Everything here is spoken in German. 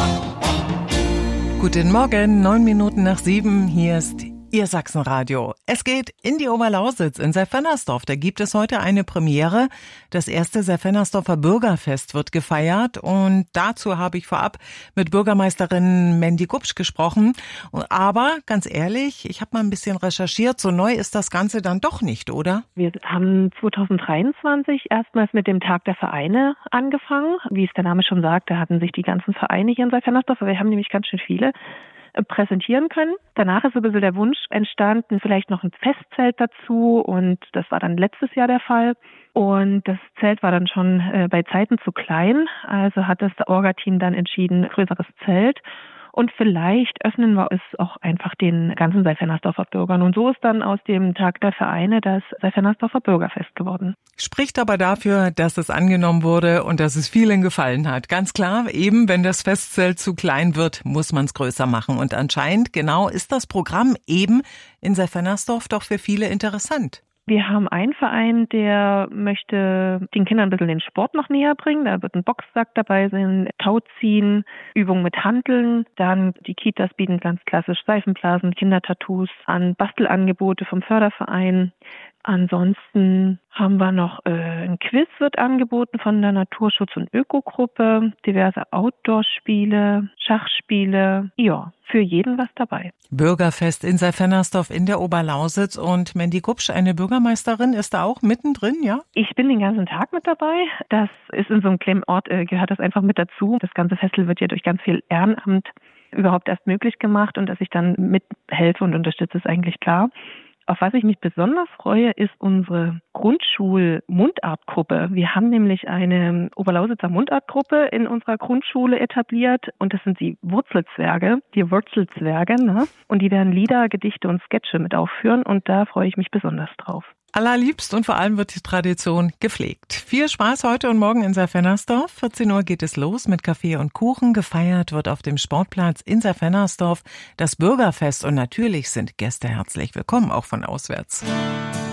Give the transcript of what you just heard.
Guten Morgen, 9:09. Hier ist Ihr Sachsenradio. Es geht in die Oberlausitz, in Seif-Hennersdorf. Da gibt es heute eine Premiere. Das erste Seif-Hennersdorfer Bürgerfest wird gefeiert. Und dazu habe ich vorab mit Bürgermeisterin Mandy Gubsch gesprochen. Aber ganz ehrlich, ich habe mal ein bisschen recherchiert. So neu ist das Ganze dann doch nicht, oder? Wir haben 2023 erstmals mit dem Tag der Vereine angefangen. Wie es der Name schon sagt, da hatten sich die ganzen Vereine hier in Seif-Hennersdorf, wir haben nämlich ganz schön viele, präsentieren können. Danach ist so ein bisschen der Wunsch entstanden, vielleicht noch ein Festzelt dazu, und das war dann letztes Jahr der Fall. Und das Zelt war dann schon bei Zeiten zu klein, also hat das Orga-Team dann entschieden, größeres Zelt. Und vielleicht öffnen wir es auch einfach den ganzen Seif-Hennersdorfer Bürgern. Und so ist dann aus dem Tag der Vereine das Seif-Hennersdorfer Bürgerfest geworden. Spricht aber dafür, dass es angenommen wurde und dass es vielen gefallen hat. Ganz klar, eben wenn das Festzelt zu klein wird, muss man es größer machen. Und anscheinend genau ist das Programm eben in Seif-Hennersdorf doch für viele interessant. Wir haben einen Verein, der möchte den Kindern ein bisschen den Sport noch näher bringen. Da wird ein Boxsack dabei sein, Tauziehen, Übungen mit Hanteln. Dann die Kitas bieten ganz klassisch Seifenblasen, Kindertattoos an, Bastelangebote vom Förderverein. Ansonsten haben wir noch ein Quiz wird angeboten von der Naturschutz- und Ökogruppe, diverse Outdoor-Spiele, Schachspiele, ja, für jeden was dabei. Bürgerfest in Seif-Hennersdorf in der Oberlausitz, und Mandy Gubsch, eine Bürgermeisterin, ist da auch mittendrin, ja? Ich bin den ganzen Tag mit dabei. Das ist in so einem kleinen Ort, gehört das einfach mit dazu. Das ganze Festival wird ja durch ganz viel Ehrenamt überhaupt erst möglich gemacht, und dass ich dann mithelfe und unterstütze, ist eigentlich klar. Auf was ich mich besonders freue, ist unsere Grundschul-Mundartgruppe. Wir haben nämlich eine Oberlausitzer Mundartgruppe in unserer Grundschule etabliert, und das sind die Wurzelzwerge, ne? Und die werden Lieder, Gedichte und Sketche mit aufführen, und da freue ich mich besonders drauf. Allerliebst, und vor allem wird die Tradition gepflegt. Viel Spaß heute und morgen in Seif-Hennersdorf. 14 Uhr geht es los mit Kaffee und Kuchen. Gefeiert wird auf dem Sportplatz in Seif-Hennersdorf das Bürgerfest, und natürlich sind Gäste herzlich willkommen, auch von auswärts.